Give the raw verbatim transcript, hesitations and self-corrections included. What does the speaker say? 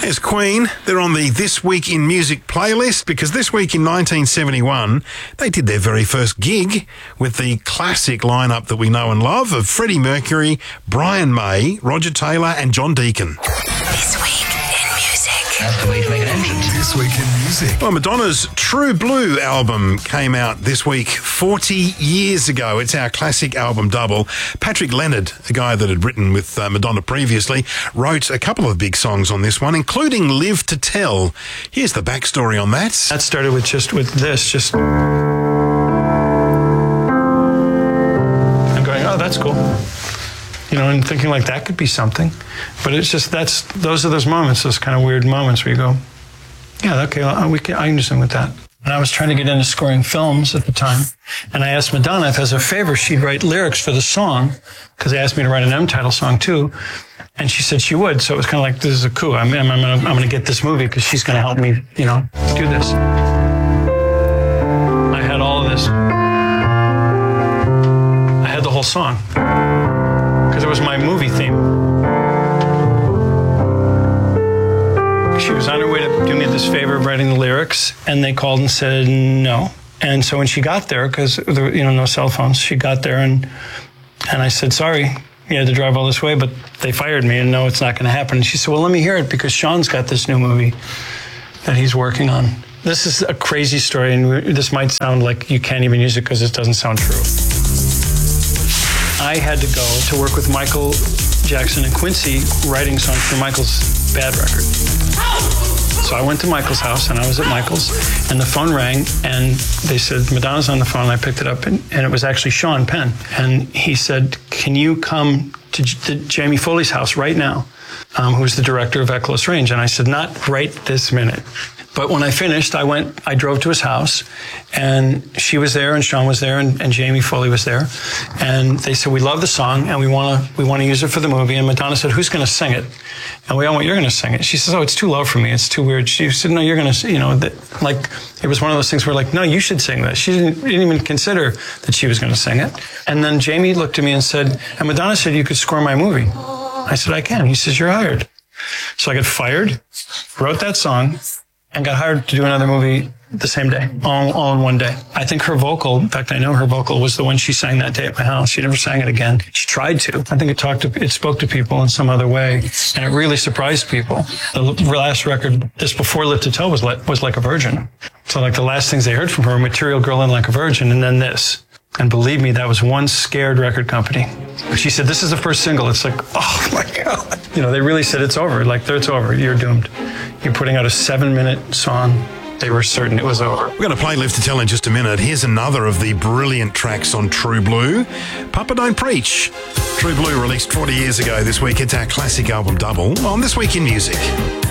There's Queen. They're on the This Week in Music playlist because this week in nineteen seventy-one, they did their very first gig with the classic lineup that we know and love of Freddie Mercury, Brian May, Roger Taylor and John Deacon. This Week in Music. That's the way to make an entrance. This Week in Music. Well, Madonna's True Blue album came out this week forty years ago. It's our classic album double. Patrick Leonard, a guy that had written with uh, Madonna previously, wrote a couple of big songs on this one, including Live to Tell. Here's the backstory on that. That started with just with this, just... I'm going, oh, that's cool. You know, and thinking like that could be something. But it's just, that's, those are those moments, those kind of weird moments where you go, yeah, okay, I, we can, I can do something with that. And I was trying to get into scoring films at the time. And I asked Madonna if, as a favor, she'd write lyrics for the song, because they asked me to write an M-title song too. And she said she would. So it was kind of like, this is a coup. I'm, I'm, I'm gonna, I'm gonna get this movie because she's gonna help me, you know, do this. I had all of this. I had the whole song because it was my movie theme. She was on her way to do me this favor of writing the lyrics, and they called and said no. And so when she got there, because there were, you know, no cell phones, she got there and and I said, sorry, you had to drive all this way, but they fired me and no, it's not going to happen. And she said, well, let me hear it because Sean's got this new movie that he's working on. This is a crazy story, and this might sound like you can't even use it because it doesn't sound true. I had to go to work with Michael Jackson and Quincy writing songs for Michael's Bad record. So I went to Michael's house, and I was at Michael's, and the phone rang, and they said, Madonna's on the phone, and I picked it up, and, and it was actually Sean Penn. And he said, can you come to, J- to Jamie Foley's house right now, um, who's the director of At Close Range? And I said, not right this minute. But when I finished, I went, I drove to his house, and she was there, and Sean was there, and, and Jamie Foley was there. And they said, we love the song, and we want to we want to use it for the movie. And Madonna said, who's going to sing it? And we all went, you're going to sing it. She says, oh, it's too low for me. It's too weird. She said, no, you're going to, you know, that, like, it was one of those things where, like, no, you should sing this. She didn't, didn't even consider that she was going to sing it. And then Jamie looked at me and said, and Madonna said, you could score my movie. I said, I can. He says, you're hired. So I got fired, wrote that song, and got hired to do another movie the same day, all, all in one day. I think her vocal, in fact, I know her vocal was the one she sang that day at my house. She never sang it again. She tried to. I think it talked to, it spoke to people in some other way, and it really surprised people. The last record, just before Live to Tell, was like, was Like a Virgin. So like the last things they heard from her, Material Girl and Like a Virgin, and then this. And believe me, that was one scared record company. She said, this is the first single. It's like, oh my God. You know, they really said it's over. Like, it's over. You're doomed. You're putting out a seven minute song. They were certain it was over. We're going to play Live to Tell in just a minute. Here's another of the brilliant tracks on True Blue. Papa Don't Preach. True Blue released forty years ago this week. It's our classic album double on This Week in Music.